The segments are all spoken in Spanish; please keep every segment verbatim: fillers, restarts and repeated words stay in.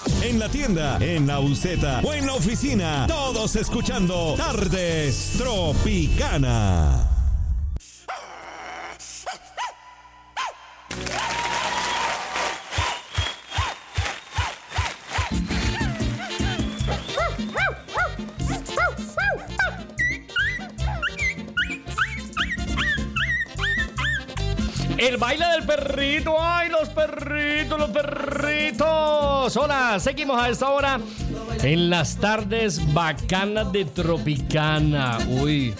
En la tienda, en la buseta o en la oficina, todos escuchando Tardes Tropicana. El baile del perrito, ay, los perritos, los perritos. Hola, seguimos a esta hora en las tardes bacanas de Tropicana. Uy.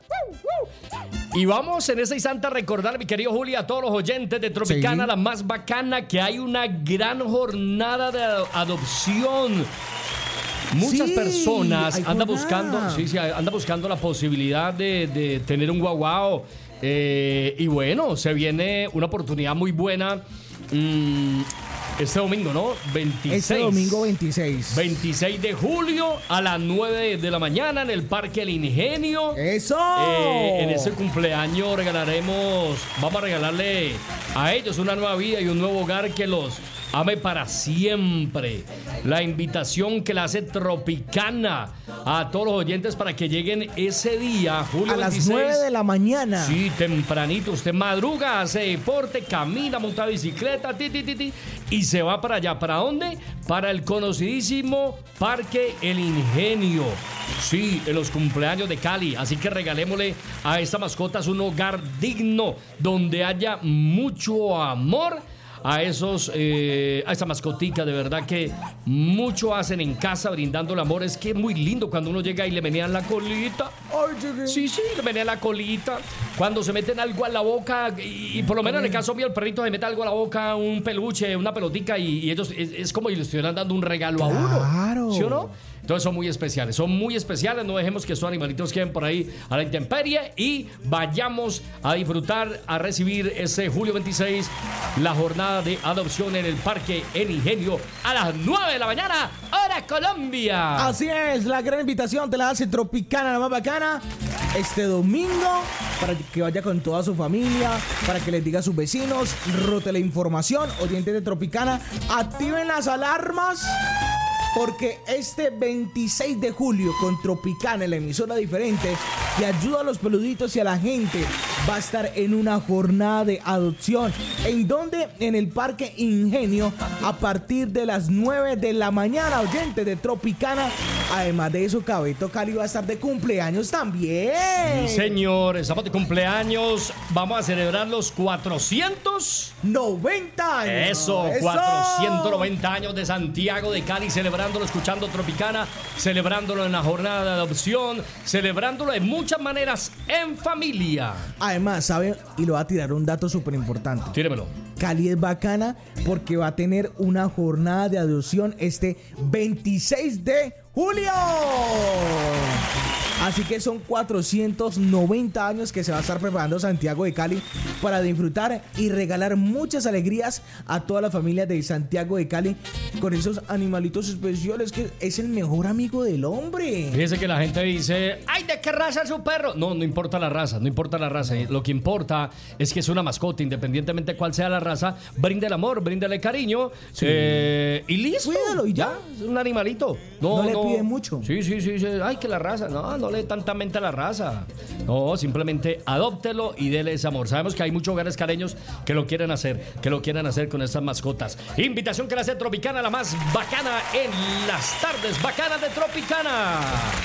Y vamos en ese instante a recordar, mi querido Juli, a todos los oyentes de Tropicana, sí, la más bacana, que hay una gran jornada de adopción. Muchas sí, personas andan buscando, sí, sí, andan buscando la posibilidad de, de tener un guaguao. Eh, y bueno, se viene una oportunidad muy buena mmm, este domingo, ¿no? veintiséis. Este domingo veintiséis. veintiséis de julio a las nueve de la mañana en el Parque El Ingenio. ¡Eso! Eh, en ese cumpleaños regalaremos, vamos a regalarle a ellos una nueva vida y un nuevo hogar que los ame para siempre. La invitación que le hace Tropicana a todos los oyentes para que lleguen ese día, julio a veintiséis. Las nueve de la mañana. Sí, tempranito. Usted madruga, hace deporte, camina, monta bicicleta, ti, ti, ti, ti, y se va para allá. ¿Para dónde? Para el conocidísimo Parque El Ingenio. Sí, en los cumpleaños de Cali. Así que regalémosle a esta mascota un hogar digno donde haya mucho amor. A esos, eh, a esa mascotica, de verdad que mucho hacen en casa brindando el amor. Es que es muy lindo cuando uno llega y le menean la colita. Sí, sí, le menean la colita. Cuando se meten algo a la boca, y, y por lo menos en el caso mío, el perrito se mete algo a la boca, un peluche, una pelotica, y, y ellos es, es como si le estuvieran dando un regalo a uno. Claro. ¿Sí o no? Entonces son muy especiales, son muy especiales. No dejemos que estos animalitos queden por ahí a la intemperie y vayamos a disfrutar, a recibir ese julio veintiséis la jornada de adopción en el Parque El Ingenio a las nueve de la mañana, hora Colombia. Así es, la gran invitación te la hace Tropicana, la más bacana, este domingo, para que vaya con toda su familia, para que les diga a sus vecinos, rote la información, oyentes de Tropicana, activen las alarmas. Porque este veintiséis de julio con Tropicana, la emisora diferente que ayuda a los peluditos y a la gente, va a estar en una jornada de adopción. ¿En dónde? En el Parque Ingenio a partir de las nueve de la mañana, oyentes de Tropicana. Además de eso, Cabeto Cali va a estar de cumpleaños también. Sí, señor, estamos de cumpleaños. Vamos a celebrar los cuatrocientos noventa años. Eso, Eso. cuatrocientos noventa años de Santiago de Cali, celebrándolo, escuchando Tropicana, celebrándolo en la jornada de adopción, celebrándolo de muchas maneras en familia. Además, ¿sabe? Y lo va a tirar un dato súper importante. Tíremelo. Cali es bacana porque va a tener una jornada de adopción este veintiséis de julio. Así que son cuatrocientos noventa años que se va a estar preparando Santiago de Cali para disfrutar y regalar muchas alegrías a toda la familia de Santiago de Cali con esos animalitos especiales que es el mejor amigo del hombre. Fíjese que la gente dice, ¡ay, de qué raza es su perro! No, no importa la raza, no importa la raza. Lo que importa es que es una mascota, independientemente de cuál sea la raza, brinde el amor, bríndele cariño, sí. eh, y listo. Cuídalo y ya. ya. Es un animalito. No, no le no. pide mucho. Sí, sí, sí, sí. Ay, que la raza. No, no le tanta mente a la raza. No, simplemente adóptelo y dele ese amor. Sabemos que hay muchos hogares caleños que lo quieren hacer, que lo quieren hacer con estas mascotas. Invitación que le hace Tropicana, la más bacana en las tardes bacanas de Tropicana.